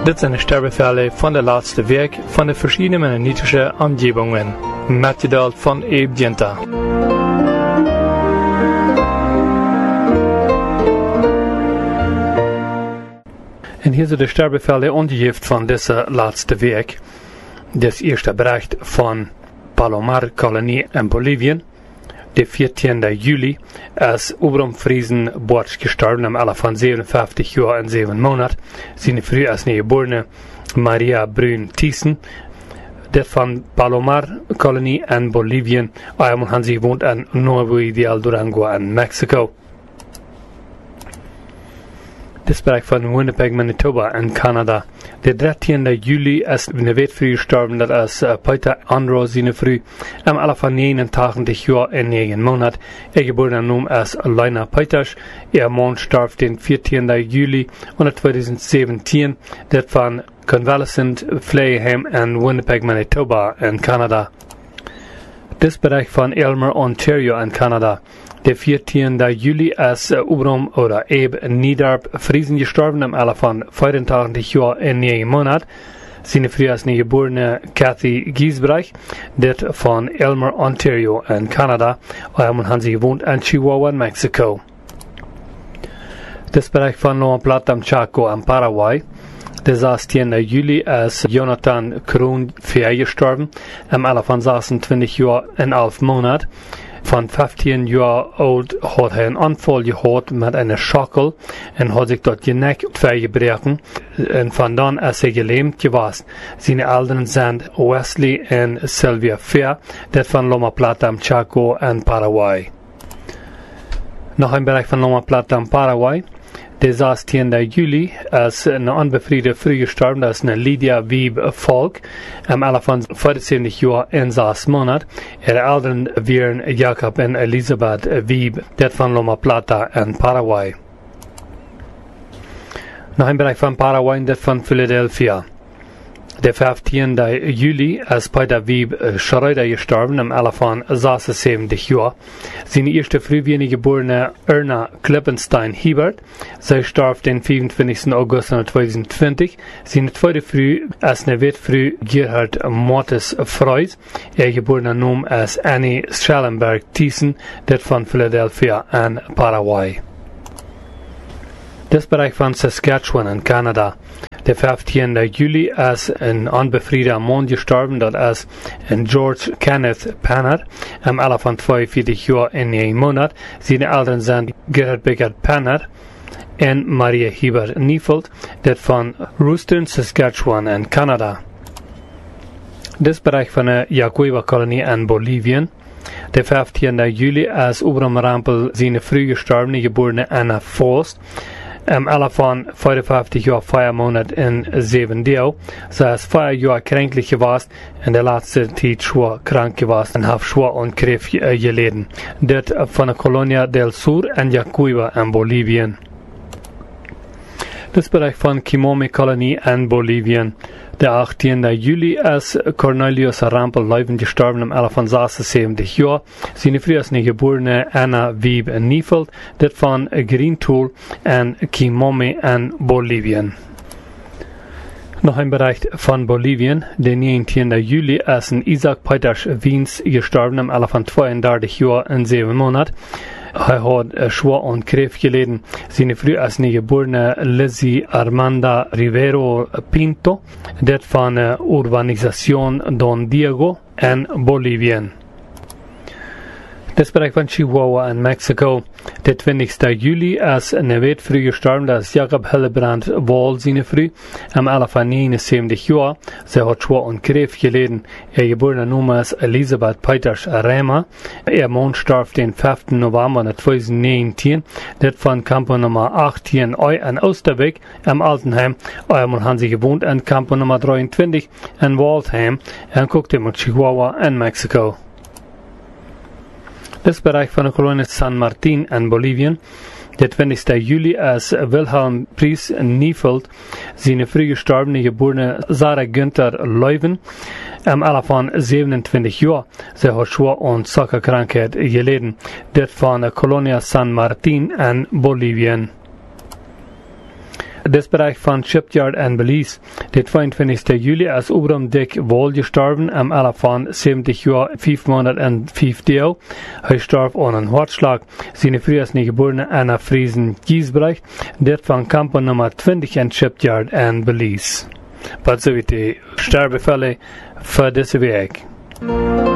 Dit zijn de sterfbevelen van de laatste week van de verschillende mennonitische omgevingen. Materiaal van Ebjenta. En hier zijn de sterfbevelen ondergeeft van deze laatste week. Dit eerste bericht van Palomar-kolonie in Bolivien. De 14. juli is Oberom-Friesen wordt gestorven am Alter van 57 jaar en 7 maanden. Zijn vrouw is geboren Maria Brun Thyssen. Dit van Palomar-kolonie in Bolivien. Einmal han sie wohnt in Nuevo del Durango in Mexico. Dit bericht van Winnipeg, Manitoba in Canada. De 13. juli is een week gestorven, dat is Peter Andro zijn vrouw. Am Alter van 89 jaar en 9 maanden. Geboren naam is Lena Peters. Man starf den 14. juli 2017. Dit van Convalescent Playheim in Winnipeg, Manitoba in Canada. Dit bericht van Elmer, Ontario in Canada. De 14. juli is Ubrom oder Eb Niederp Friesen gestorven am Alter van 85 jaar en 9 maanden. Zijn vrouw is geborene Kathy Giesbrecht, dit van Elmer, Ontario in Canada. Einmal han sie gewohnt in Chihuahua, Mexico. Dit bericht van Loma Plata am Chaco in Paraguay. De 16. juli is Jonathan Kroon gestorven am Alter van 26 jaar en 11 maanden. Van 15 jaar oud had hij een aanval gehad met een schakel en had zich tot je nek gebroken. En vandan is hij gelähmt geweest. Zijn ouderen zijn Wesley en Sylvia Fair, dit van Loma Plata am Chaco en Paraguay. Nog een bericht van Loma Plata in Paraguay. De 16. juli is een onbevriende vrouw gestorven, dat is een Lydia Wieb Volk, am Alter van 75 jaar en 6 maanden. Ouderen waren Jacob en Elisabeth Wieb, dit van Loma Plata in Paraguay. Nog een bericht van Paraguay, dit van Philadelphia. De 15. juli is Peter Wieb Schroeder gestorven am Alter van 76 jaar. Zijn eerste vrouw was geborene Erna Klippenstein Hiebert. Zij starf den 25. august 2020. Zijn tweede vrouw is een witvrou Gerhard Mortis Freud. Geborene naam is Annie Schellenberg Thyssen, dit van Philadelphia en Paraguay. Dit bericht van Saskatchewan in Canada. De 15. juli is een onbevriende man gestorven, dat is een George Kenneth Panner, am Alter van 42 jaar en 1 maand. Zijn ouderen zijn Gerhard Bickert Panner en Maria Heber Niefeld, dit van Rooston, Saskatchewan in Canada. Dit bericht van de Yacuiba-kolonie in Bolivien. De 15. juli is Ubram Rampel zijn vrouw gestorven, geborene Anna Faust. Am Alter van 55 jaar 4 maanden en 7 deel. Zij is 4 jaar kränklich geweest en de laatste tijd schwer krank geweest en heeft schwer und kreef geleden. Dit van de Colonia del Sur en Yacuiba in Bolivien. Dit bericht van Quimome-kolonie in Bolivien. De 18. juli is Cornelius Rampel Leuven gestorven am Alter van 76 jaar. Zijn vrouw is geborene Anna Wieb Niefeld, dit van Greentool en Quimome in Bolivien. Nog een bericht van Bolivien. De 19. juli is een Isaac Peters Wiens gestorven am Alter van 32 jaar en 7 maanden. Hij had schwer und kreef geleden. Zijn vrouw is geborene Lizzie Armanda Rivero Pinto, dit van Urbanización Don Diego in Bolivien. Dit bericht van Chihuahua in Mexico. De 20. juli is een witvrou gestorven, dat is Jacob Hillebrand Wall zijn vrouw, am Alter van 79 jaar. Zij had schwer und kreef geleden. Geborene naam is Elisabeth Peters Rema. Man starf den 5. november 2019. Dit van Campo nummer 18 in Oosterbeek, am Altenheim. Man han sie gewohnt in Campo nummer 23 in Waldheim en guckte mit Chihuahua in Mexico. Dit bereik van de kolonie San Martin in Bolivien. De 20. juli is Wilhelm Pries Niefeld, zijn vrouw gestorven, geborene Sarah Günther Leuven, am Alter van 27 jaar. Zij had schwer und Zuckerkrankheit geleden. Dit van de kolonie San Martin in Bolivien. das Bereich von Shipyard in Belize. Der 22. Juli ist Obram Dick Wall gestorben, am Alter von 70 Jahren, 5 Monate und 5 Tage. Er starb an einem Herzschlag. Seine früheste Geborene Anna Friesen Giesbrecht, der von Campo Nummer 20 in Shipyard in Belize. Was so wie die Sterbefälle für diese Weg.